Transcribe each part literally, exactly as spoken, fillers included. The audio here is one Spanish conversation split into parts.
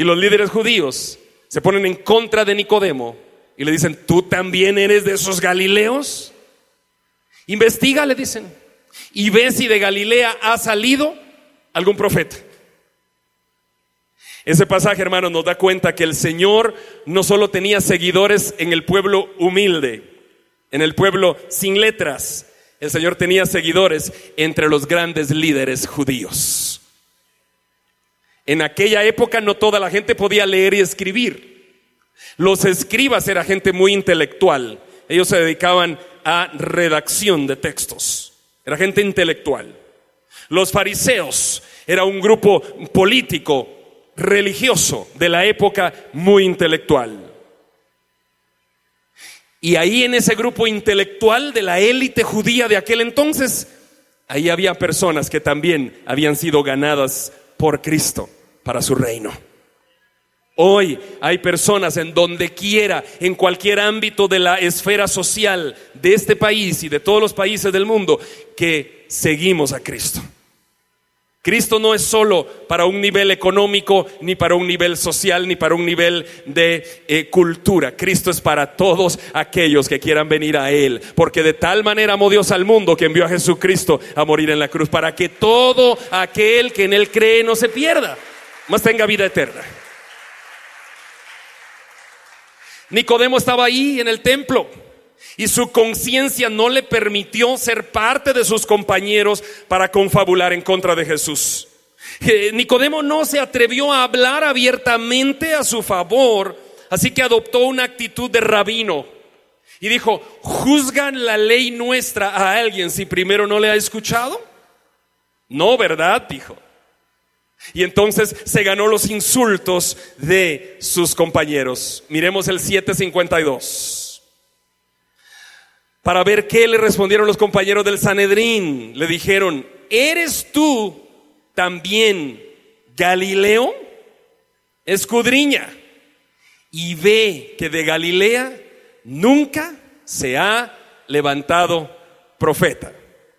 Y los líderes judíos se ponen en contra de Nicodemo y le dicen: ¿tú también eres de esos galileos? Investiga, le dicen, y ve si de Galilea ha salido algún profeta. Ese pasaje, hermanos, nos da cuenta que el Señor no solo tenía seguidores en el pueblo humilde, en el pueblo sin letras. El Señor tenía seguidores entre los grandes líderes judíos. En aquella época no toda la gente podía leer y escribir. Los escribas era gente muy intelectual. Ellos se dedicaban a redacción de textos. Era gente intelectual. Los fariseos era un grupo político, religioso de la época, muy intelectual. Y ahí en ese grupo intelectual de la élite judía de aquel entonces, ahí había personas que también habían sido ganadas por Cristo para su reino. Hoy hay personas en donde quiera, en cualquier ámbito de la esfera social de este país y de todos los países del mundo, que seguimos a Cristo. Cristo no es solo para un nivel económico, ni para un nivel social, ni para un nivel de eh, cultura. Cristo es para todos aquellos que quieran venir a Él, porque de tal manera amó Dios al mundo que envió a Jesucristo a morir en la cruz, para que todo aquel que en Él cree no se pierda, mas tenga vida eterna. Nicodemo estaba ahí en el templo y su conciencia no le permitió ser parte de sus compañeros para confabular en contra de Jesús. Nicodemo no se atrevió a hablar abiertamente a su favor, así que adoptó una actitud de rabino y dijo: ¿juzgan la ley nuestra a alguien si primero no le ha escuchado? No, ¿verdad?, dijo. Y entonces se ganó los insultos de sus compañeros. Miremos el siete cincuenta y dos. Para ver qué le respondieron los compañeros del Sanedrín. Le dijeron: ¿eres tú también Galileo? Escudriña y ve que de Galilea nunca se ha levantado profeta.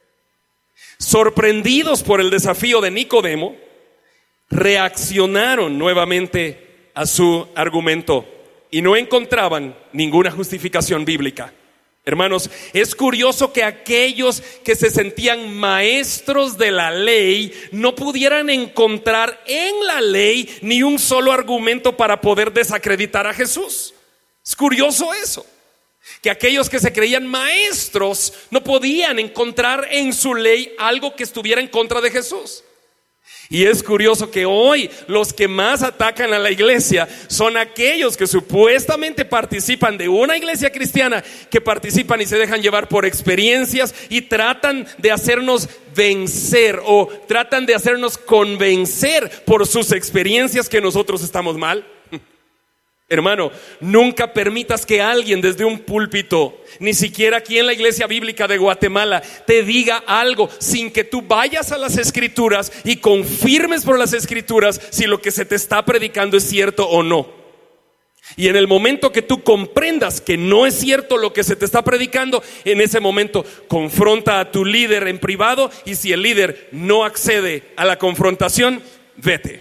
Sorprendidos por el desafío de Nicodemo, reaccionaron nuevamente a su argumento y no encontraban ninguna justificación bíblica. Hermanos, es curioso que aquellos que se sentían maestros de la ley no pudieran encontrar en la ley ni un solo argumento para poder desacreditar a Jesús. Es curioso eso, que aquellos que se creían maestros no podían encontrar en su ley algo que estuviera en contra de Jesús. Y es curioso que hoy los que más atacan a la iglesia son aquellos que supuestamente participan de una iglesia cristiana, que participan y se dejan llevar por experiencias y tratan de hacernos vencer o tratan de hacernos convencer por sus experiencias que nosotros estamos mal. Hermano, nunca permitas que alguien desde un púlpito, ni siquiera aquí en la Iglesia Bíblica de Guatemala, te diga algo sin que tú vayas a las Escrituras y confirmes por las Escrituras si lo que se te está predicando es cierto o no. Y en el momento que tú comprendas que no es cierto lo que se te está predicando, en ese momento confronta a tu líder en privado, y si el líder no accede a la confrontación, vete.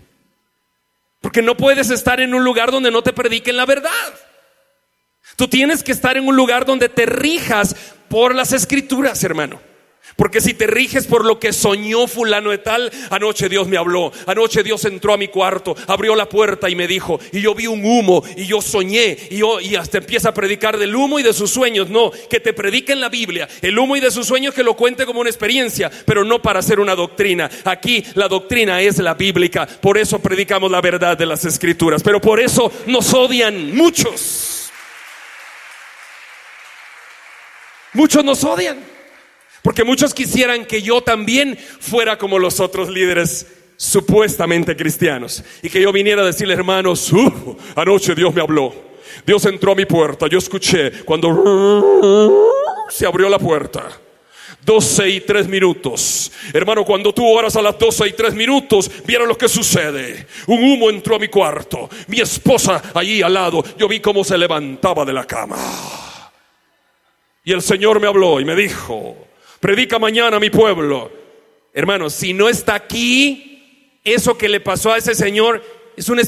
Porque no puedes estar en un lugar donde no te prediquen la verdad. Tú tienes que estar en un lugar donde te rijas por las Escrituras, hermano. Porque si te riges por lo que soñó fulano de tal: anoche Dios me habló, anoche Dios entró a mi cuarto, abrió la puerta y me dijo, y yo vi un humo y yo soñé, y, yo, y hasta empieza a predicar del humo y de sus sueños. No, que te prediquen la Biblia, el humo y de sus sueños, que lo cuente como una experiencia, pero no para hacer una doctrina. Aquí la doctrina es la bíblica, por eso predicamos la verdad de las Escrituras. Pero por eso nos odian muchos. Muchos nos odian. Porque muchos quisieran que yo también fuera como los otros líderes supuestamente cristianos, y que yo viniera a decirle: hermanos, uh, anoche Dios me habló, Dios entró a mi puerta, yo escuché cuando se abrió la puerta, doce y tres minutos. Hermano, cuando tú oras a las doce y tres minutos, vieron lo que sucede. Un humo entró a mi cuarto, mi esposa allí al lado, yo vi cómo se levantaba de la cama, y el Señor me habló y me dijo: predica mañana a mi pueblo. Hermanos, si no está aquí, eso que le pasó a ese señor es una